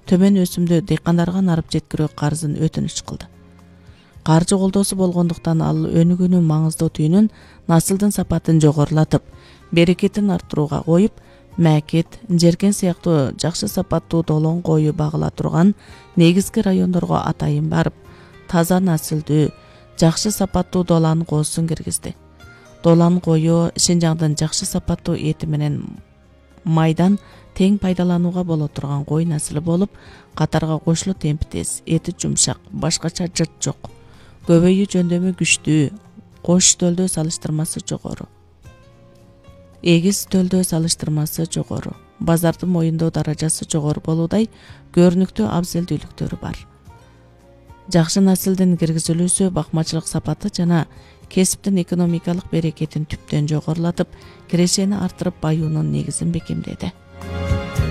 төмөн өсүмдүү дыйкандарга нарып жеткирүү карызын өтүнүч кылды. Каржы колдоосу болгондуктан ал өнүгүүнүн маңыздуу түйүнүн насылдын сапатын жогорулатып, берекетин арттырууга коюп, Мәкет, Жеркен сыяктуу жакшы сапаттуу долоон кою багыла турган негизги райондорго атайын барып, таза насылдуу, жакшы сапаттуу долан коосун киргизди. Долан кою Шинжаңдын жакшы сапаттуу эти менен майдан тең пайдаланууга боло турган кой насылы болуп, катарга кошулу темпи тез, эти жумшак, башкача жырт жок, көбөйүү жөндөмү күчтүү, кош төлдөө салыштырмасы жогору. Эгиз төлдөө салыштырмасы жогору, базарды моюндоо даражасы жогору болуудай көрүнүктүү абзелдүүлүктөрү бар. Жакшы насылдын киргизилүүсү бакмачылык сапаты жана кесиптин экономикалык берекетин түптөн жогорулатып, кирешени арттырып баюунун негизин бекемдеди.